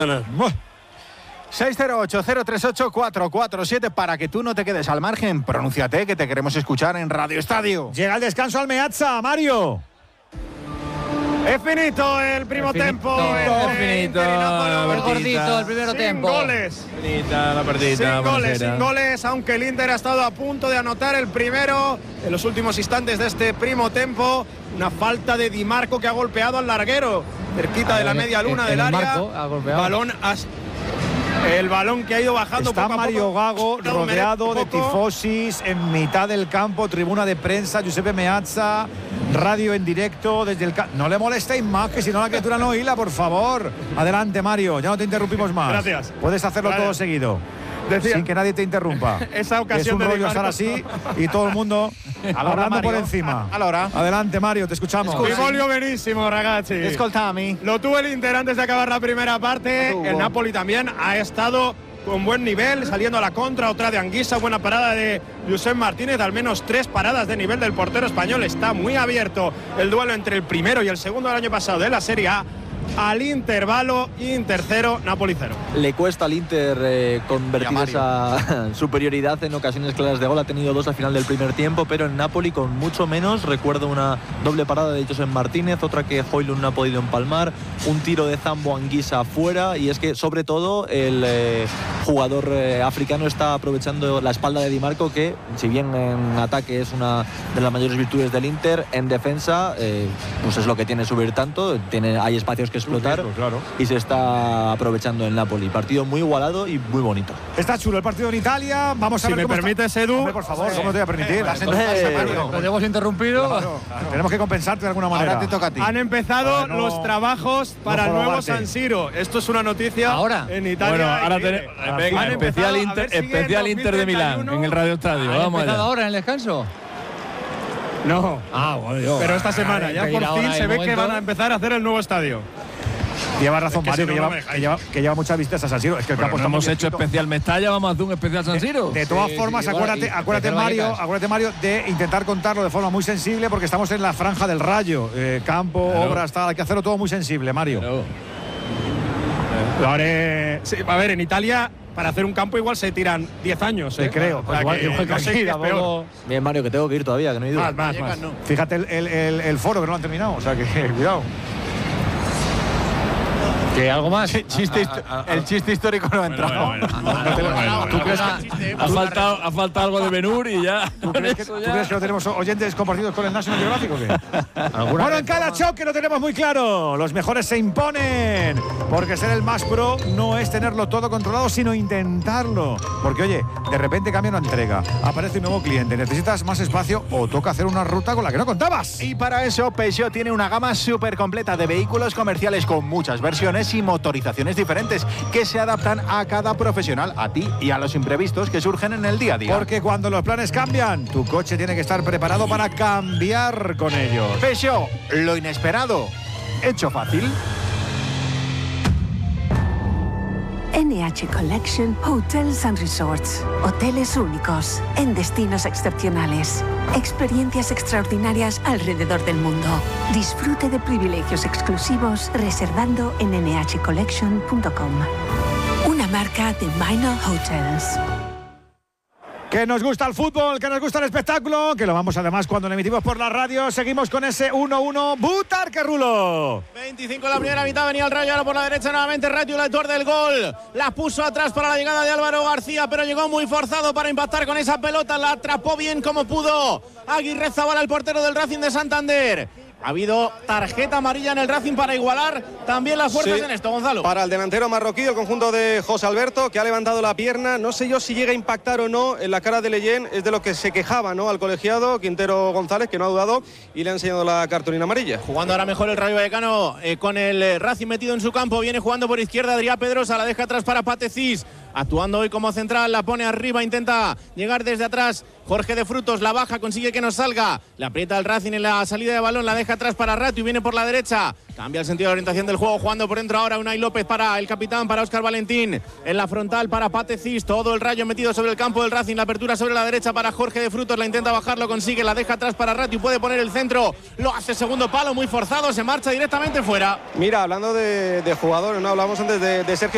608-038-447 para que tú no te quedes al margen. Pronúnciate, que te queremos escuchar en Radio Estadio. Llega el descanso al Meazza, Mario. Es finito el primo tempo. Es finito. El gordito, el primero tempo. Goles. Finita la partida. Sin goles, aunque el Inter ha estado a punto de anotar el primero en los últimos instantes de este primo tempo. Una falta de Di Marco que ha golpeado al larguero, cerquita de la media luna del área. El balón que ha ido bajando. Está poco a Mario poco. Gago rodeado de tifosis en mitad del campo, tribuna de prensa, Giuseppe Meazza, radio en directo desde el campo. No le molestéis más, que si no la criatura no hila, por favor. Adelante, Mario, ya no te interrumpimos más. Gracias. Puedes hacerlo todo seguido. Sin que nadie te interrumpa. Esa ocasión es un rollo estar así y todo el mundo hablando por encima. Adelante, Mario, te escuchamos. Bivolio benissimo, ragazzi. Escoltami. Lo tuvo el Inter antes de acabar la primera parte. El Napoli también ha estado con buen nivel, saliendo a la contra, otra de Anguissa, buena parada de Josep Martínez, al menos 3 paradas de nivel del portero español. Está muy abierto el duelo entre el primero y el segundo del año pasado de la Serie A. Al intervalo, Inter 0, Napoli 0. Le cuesta al Inter convertir esa superioridad en ocasiones claras de gol. Ha tenido 2 al final del primer tiempo, pero el Napoli con mucho menos. Recuerdo una doble parada de Josep Martínez, otra que Højlund no ha podido empalmar, un tiro de Zambo Anguissa afuera, y es que sobre todo el jugador africano está aprovechando la espalda de Di Marco, que si bien en ataque es una de las mayores virtudes del Inter, en defensa pues es lo que tiene subir tanto. Hay espacios que explotar, y se está aprovechando el Napoli. Partido muy igualado y muy bonito. Está chulo el partido en Italia. Vamos a ver si me permites, Edu. Hombre, por favor, ¿cómo te voy a permitir? Lo hemos interrumpido. Claro. Tenemos que compensarte de alguna manera. Ahora te toca a ti. Han empezado los trabajos para el nuevo San Siro. Esto es una noticia ahora en Italia. Bueno, ahora tenemos especial Inter de Milán en el Radio Estadio. Vamos allá. ¿Ahora en el descanso? No. Bueno, pero esta semana ya por fin se ve que van a empezar a hacer el nuevo estadio. Lleva razón, Mario, que lleva muchas vistas a San Siro. Es que el campo no hemos hecho especial Mestalla, vamos a hacer un especial San Siro. De todas formas, acuérdate, Mario, de intentar contarlo de forma muy sensible, porque estamos en la franja del Rayo. Campo, obras, tal, hay que hacerlo todo muy sensible, Mario. Lo haré. Sí, a ver, en Italia, para hacer un campo igual se tiran 10 años. Creo. Pues igual, no sé qué es peor. Bien, Mario, que tengo que ir todavía, que no he ido. Más. Fíjate el foro, que no lo han terminado. O sea, que cuidado. ¿Qué, algo más? El chiste histórico no ha entrado. ¿Tú crees que ha faltado algo de Ben-Hur y ya? ¿Tú crees que no tenemos oyentes compartidos con el National Geographic o qué? Bueno, en cada choque lo tenemos muy claro. Los mejores se imponen. Porque ser el más pro no es tenerlo todo controlado, sino intentarlo. Porque, oye, de repente cambia una entrega, aparece un nuevo cliente, necesitas más espacio o toca hacer una ruta con la que no contabas. Y para eso, Peugeot tiene una gama súper completa de vehículos comerciales con muchas versiones y motorizaciones diferentes que se adaptan a cada profesional, a ti y a los imprevistos que surgen en el día a día. Porque cuando los planes cambian, tu coche tiene que estar preparado para cambiar con ellos. Peugeot, lo inesperado, hecho fácil. NH Collection Hotels and Resorts. Hoteles únicos, en destinos excepcionales. Experiencias extraordinarias alrededor del mundo. Disfrute de privilegios exclusivos reservando en nhcollection.com. Una marca de Minor Hotels. Que nos gusta el fútbol, que nos gusta el espectáculo, que lo vamos además cuando lo emitimos por la radio. Seguimos con ese 1-1. Butarque Rulo. 25 en la primera mitad, venía el Rayo, ahora por la derecha nuevamente Rayo, el autor del gol. La puso atrás para la llegada de Álvaro García, pero llegó muy forzado para impactar con esa pelota. La atrapó bien como pudo Aguirre Zabala, el portero del Racing de Santander. Ha habido tarjeta amarilla en el Racing para igualar también las fuerzas en esto, Gonzalo. Para el delantero marroquí, el conjunto de José Alberto, que ha levantado la pierna. No sé yo si llega a impactar o no en la cara de Leyen. Es de lo que se quejaba, ¿no?, al colegiado Quintero González, que no ha dudado y le ha enseñado la cartulina amarilla. Jugando ahora mejor el Rayo Vallecano con el Racing metido en su campo. Viene jugando por izquierda Adrián Pedrosa, la deja atrás para Patecís. Actuando hoy como central, la pone arriba, intenta llegar desde atrás Jorge de Frutos, la baja, consigue que no salga, la aprieta el Racing en la salida de balón, la deja atrás para Rato y viene por la derecha, cambia el sentido de orientación del juego, jugando por dentro ahora Unai López para el capitán, para Óscar Valentín, en la frontal para Patecís, todo el Rayo metido sobre el campo del Racing, la apertura sobre la derecha para Jorge de Frutos, la intenta bajar, lo consigue, la deja atrás para Rato y puede poner el centro, lo hace segundo palo, muy forzado, se marcha directamente fuera. Mira, hablando de jugadores, ¿no? Hablábamos antes de Sergio